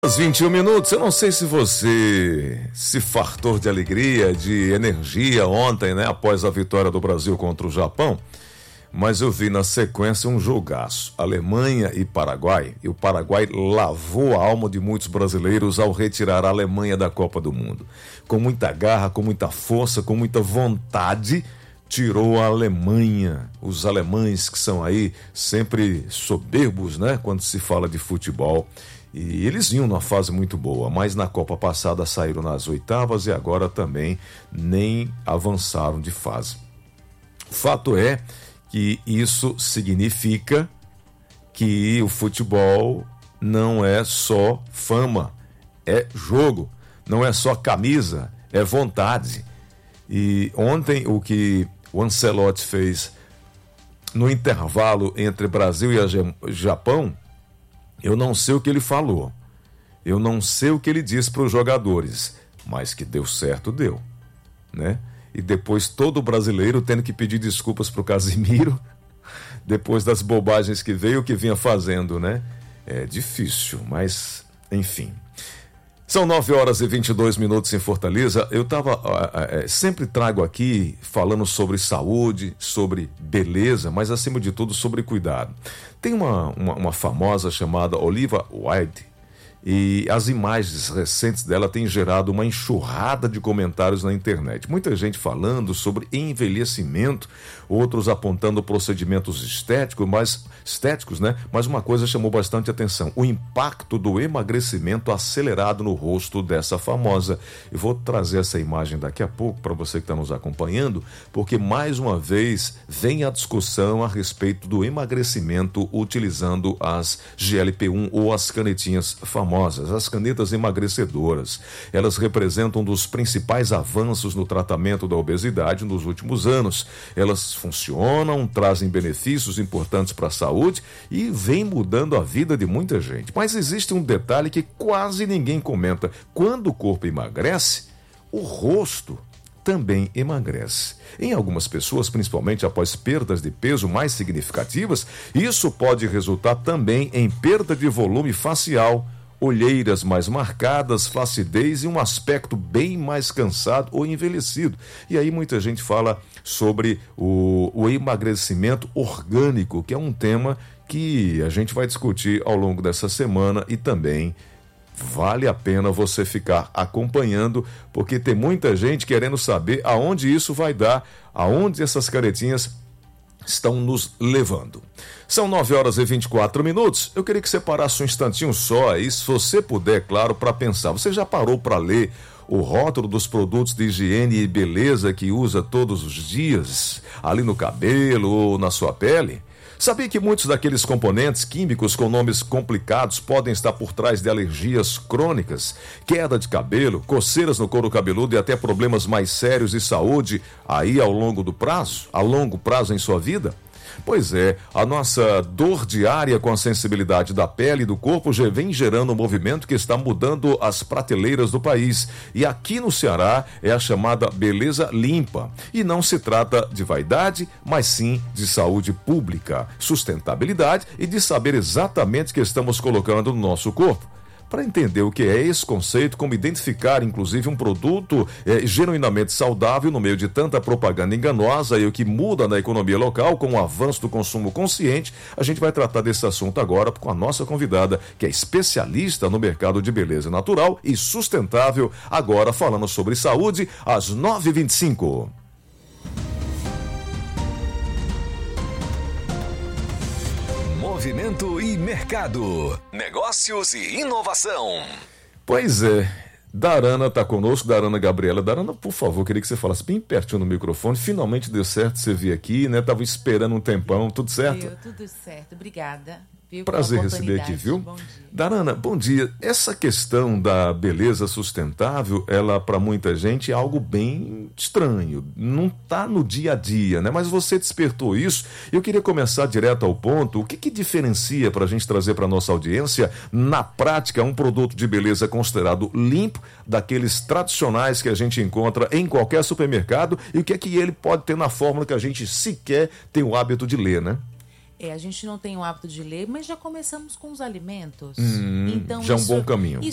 Aos 21 minutos, eu não sei se você se fartou de alegria, de energia ontem, né? Após a vitória do Brasil contra o Japão, mas eu vi na sequência um jogaço, Alemanha e Paraguai, e o Paraguai lavou a alma de muitos brasileiros ao retirar a Alemanha da Copa do Mundo. Com muita garra, com muita força, com muita vontade, tirou a Alemanha. Os alemães que são aí sempre soberbos, né? Quando se fala de futebol. E eles vinham numa fase muito boa, mas na Copa passada saíram nas oitavas e agora também nem avançaram de fase. O fato é que isso significa que o futebol não é só fama, é jogo, não é só camisa, é vontade. E ontem o que o Ancelotti fez no intervalo entre Brasil e Japão, eu não sei o que ele falou, eu não sei o que ele disse para os jogadores, mas que deu certo, deu, né? E depois todo brasileiro tendo que pedir desculpas para o Casimiro, depois das bobagens que veio, que vinha fazendo, né? É difícil, mas enfim. São 9h22 em Fortaleza. Eu sempre trago aqui falando sobre saúde, sobre beleza, mas acima de tudo sobre cuidado. Tem uma famosa chamada Olivia Wilde, e as imagens recentes dela têm gerado uma enxurrada de comentários na internet. Muita gente falando sobre envelhecimento, outros apontando procedimentos estéticos, né? Mas uma coisa chamou bastante atenção: o impacto do emagrecimento acelerado no rosto dessa famosa. Eu vou trazer essa imagem daqui a pouco para você que está nos acompanhando, porque mais uma vez vem a discussão a respeito do emagrecimento utilizando as GLP-1 ou as canetinhas famosas. As canetas emagrecedoras. Elas representam um dos principais avanços no tratamento da obesidade nos últimos anos. Elas funcionam, trazem benefícios importantes para a saúde e vêm mudando a vida de muita gente. Mas existe um detalhe que quase ninguém comenta: quando o corpo emagrece, o rosto também emagrece. Em algumas pessoas, principalmente após perdas de peso mais significativas, isso pode resultar também em perda de volume facial, olheiras mais marcadas, flacidez e um aspecto bem mais cansado ou envelhecido. E aí muita gente fala sobre o emagrecimento orgânico, que é um tema que a gente vai discutir ao longo dessa semana e também vale a pena você ficar acompanhando, porque tem muita gente querendo saber aonde isso vai dar, aonde essas canetinhas estão nos levando. São 9h24. Eu queria que você parasse um instantinho só aí, se você puder, claro, para pensar. Você já parou para ler o rótulo dos produtos de higiene e beleza que usa todos os dias, ali no cabelo ou na sua pele? Sabia que muitos daqueles componentes químicos com nomes complicados podem estar por trás de alergias crônicas, queda de cabelo, coceiras no couro cabeludo e até problemas mais sérios de saúde aí a longo prazo em sua vida? Pois é, a nossa dor diária com a sensibilidade da pele e do corpo já vem gerando um movimento que está mudando as prateleiras do país. E aqui no Ceará é a chamada beleza limpa. E não se trata de vaidade, mas sim de saúde pública, sustentabilidade e de saber exatamente o que estamos colocando no nosso corpo. Para entender o que é esse conceito, como identificar inclusive um produto genuinamente saudável no meio de tanta propaganda enganosa e o que muda na economia local com o avanço do consumo consciente, a gente vai tratar desse assunto agora com a nossa convidada, que é especialista no mercado de beleza natural e sustentável, agora falando sobre saúde, às 9h25. Movimento e mercado, negócios e inovação. Pois é, Darana está conosco, Darana Gabriela. Darana, por favor, queria que você falasse bem pertinho no microfone. Finalmente deu certo você vir aqui, né? Tava esperando um tempão, tudo certo? Tudo certo, obrigada. Prazer receber aqui, viu? Bom dia. Darana, bom dia. Essa questão da beleza sustentável, ela para muita gente é algo bem estranho, não está no dia a dia, né? Mas você despertou isso. Eu queria começar direto ao ponto. O que diferencia, para a gente trazer para nossa audiência, na prática, um produto de beleza considerado limpo daqueles tradicionais que a gente encontra em qualquer supermercado, e o que é que ele pode ter na fórmula que a gente sequer tem o hábito de ler, né? A gente não tem o hábito de ler, mas já começamos com os alimentos. Então, já é um bom caminho.